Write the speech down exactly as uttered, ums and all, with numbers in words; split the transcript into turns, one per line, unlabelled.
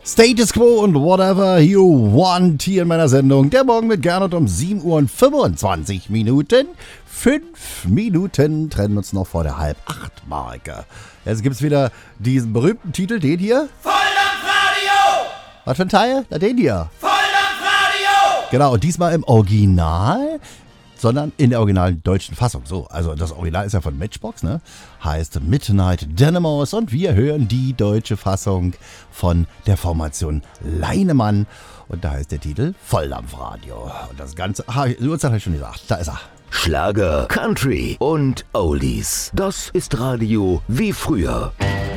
Status Quo und Whatever You Want hier in meiner Sendung. Der Morgen mit Gernot um sieben Uhr und fünfundzwanzig Minuten. Fünf Minuten trennen uns noch vor der halb-acht-Marke. Jetzt gibt es wieder diesen berühmten Titel, den hier.
Volldampfradio!
Was für ein Teil? Na, den hier.
Volldampfradio!
Genau, und diesmal im Original, sondern in der originalen deutschen Fassung. So, also das Original ist ja von Matchbox, ne? Heißt Midnight Dynamos und wir hören die deutsche Fassung von der Formation Leinemann. Und da heißt der Titel Volldampfradio. Und das Ganze, ah, die Uhrzeit habe ich schon gesagt, da ist er.
Schlager, Country und Oldies. Das ist Radio wie früher.